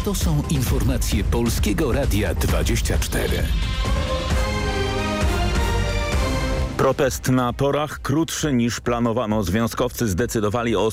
To są informacje Polskiego Radia 24. Protest na torach krótszy niż planowano. Związkowcy zdecydowali o